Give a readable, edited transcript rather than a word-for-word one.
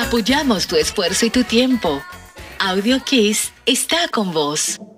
Apoyamos tu esfuerzo y tu tiempo. Audio Kiss está con vos.